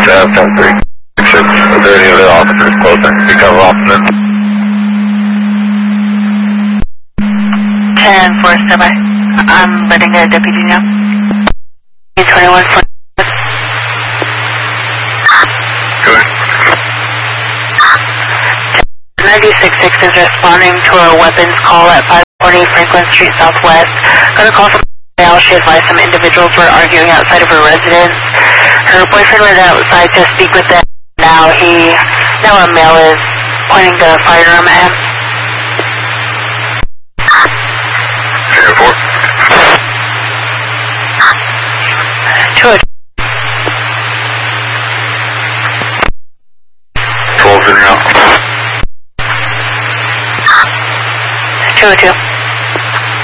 10-3. Are there any other officers closer? You cover officer. 10-4, step by. I'm letting a deputy know. 21 4. Go ahead. 96-6 is responding to a weapons call at 540 Franklin Street Southwest. Got a call from Dale. She advised some individuals were arguing outside of her residence. Her boyfriend went outside to speak with them. Now a male is pointing the firearm at him. 4. 202. 12's in here. 202.